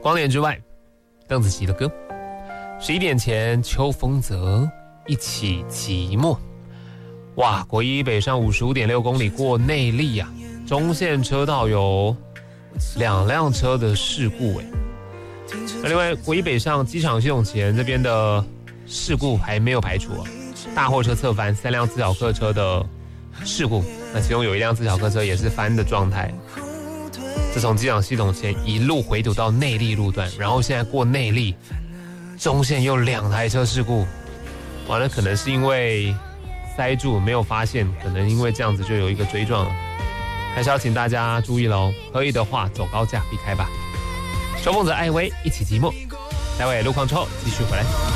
光年之外，邓紫棋的歌。11点前，秋风泽，一起寂寞。哇，国一北上55.6公里过内坜啊，中线车道有2辆车的事故那另外，国一北上机场系统前这边的事故还没有排除大货车侧翻，3辆自小客车的事故，那其中有1辆自小客车也是翻的状态。这从机场系统前一路回堵到内坜路段，然后现在过内坜，中线又2台车事故，完了可能是因为塞住没有发现，可能因为这样子就有一个追撞了，还是要请大家注意咯，可以的话走高架避开吧。秋风泽艾薇一起寂寞，待会路况之后继续回来。